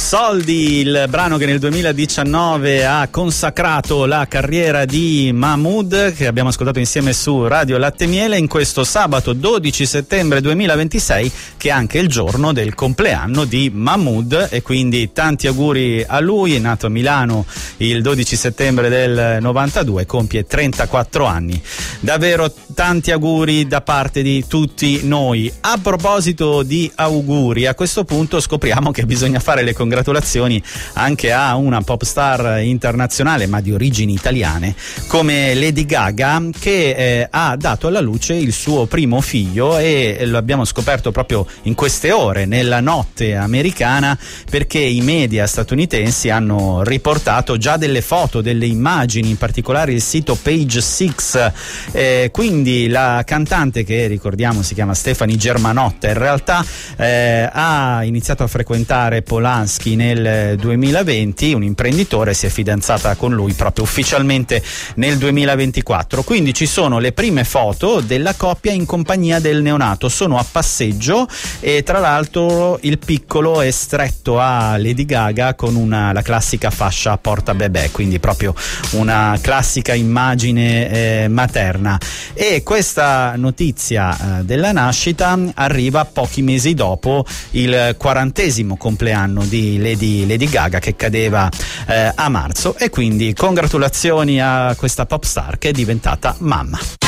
Soldi, il brano che nel 2019 ha consacrato la carriera di Mahmood, che abbiamo ascoltato insieme su Radio Latte Miele in questo sabato 12 settembre 2026, che è anche il giorno del compleanno di Mahmood, e quindi tanti auguri a lui. È nato a Milano il 12 settembre del 92, compie 34 anni. Davvero tanti auguri da parte di tutti noi. A proposito di auguri, a questo punto scopriamo che bisogna fare le congratulazioni anche a una pop star internazionale ma di origini italiane come Lady Gaga, che ha dato alla luce il suo primo figlio, e lo abbiamo scoperto proprio in queste ore, nella notte americana, perché i media statunitensi hanno riportato già delle foto, delle immagini, in particolare il sito Page Six. Quindi la cantante, che ricordiamo si chiama Stefani Germanotta, in realtà ha iniziato a frequentare Polanski nel 2020, un imprenditore, si è fidanzata con lui proprio ufficialmente nel 2024. Quindi ci sono le prime foto della coppia in compagnia del neonato, sono a passeggio, e tra l'altro il piccolo è stretto a Lady Gaga con la classica fascia porta bebè, quindi proprio una classica immagine materna. E questa notizia della nascita arriva pochi mesi dopo il 40° compleanno di Lady Gaga, che cadeva a marzo, e quindi congratulazioni a questa pop star che è diventata mamma.